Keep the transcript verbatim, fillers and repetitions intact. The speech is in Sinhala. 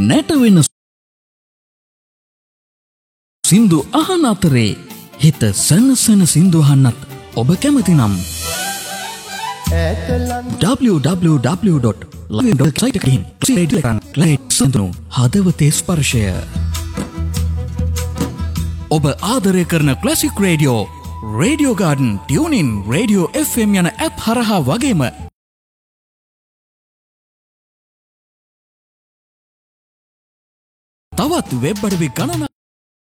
නැටවෙන සින්දු අහන අතරේ හිත සනසන සින්දු අහන්නත් ඔබ කැමති නම් w w w dot live dot site එකකින් සින්දු හදවතේ ස්පර්ශය ඔබ ආදරය කරන classic radio radio garden tuning radio F M යන ඇප් හරහා වගේම තවත් වෙබ් අඩවි ගණනක්